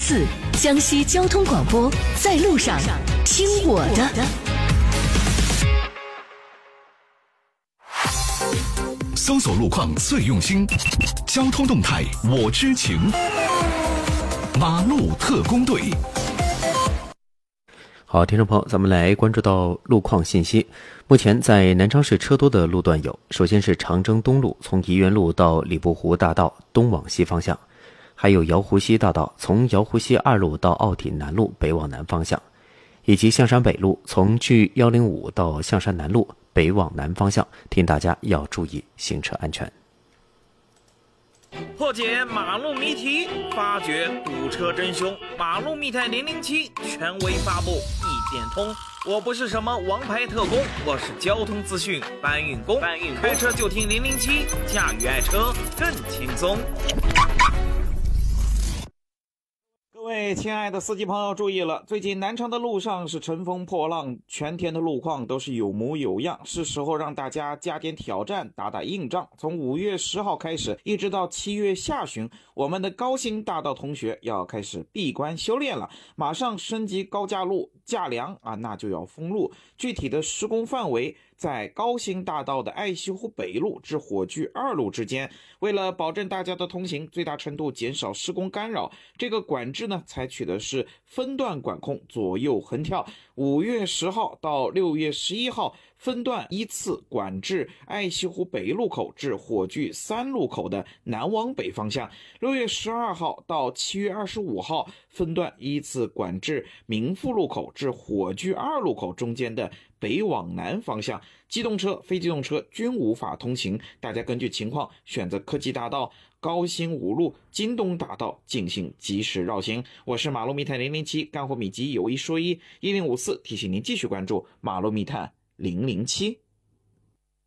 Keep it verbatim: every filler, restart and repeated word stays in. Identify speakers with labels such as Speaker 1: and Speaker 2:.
Speaker 1: 四，江西交通广播，在路上，听我的。
Speaker 2: 搜索路况最用心，交通动态我知情。马路特工队。
Speaker 3: 好，听众朋友，咱们来关注到路况信息。目前在南昌市车多的路段有，首先是长征东路从怡园路到礼部湖大道东往西方向，还有瑶湖西大道从瑶湖西二路到奥体南路北往南方向，以及象山北路从距一零五到象山南路北往南方向，提醒大家要注意行车安全。
Speaker 4: 破解马路谜题，发掘堵车真凶。马路密探零零七权威发布，一点通。我不是什么王牌特工，我是交通资讯搬运工。搬运开车就听零零七，驾驭爱车更轻松。各位亲爱的司机朋友注意了，最近南昌的路上是乘风破浪，全天的路况都是有模有样，是时候让大家加点挑战，打打硬仗。从五月十号开始一直到七月下旬，我们的高新大道同学要开始闭关修炼了，马上升级高架路架梁啊，那就要封路。具体的施工范围在高新大道的爱西湖北路至火炬二路之间。为了保证大家的通行，最大程度减少施工干扰，这个管制呢采取的是分段管控，左右横跳。五月十号到六月十一号分段依次管制爱西湖北路口至火炬三路口的南往北方向，六月十二号到七月二十五号分段依次管制民富路口至火炬二路口中间的北往南方向，机动车、非机动车均无法通行，大家根据情况选择科技大道、高新五路、京东大道进行及时绕行。我是马路密探零零七，干货秘籍有一说一，一零五四提醒您继续关注马路密探零零七。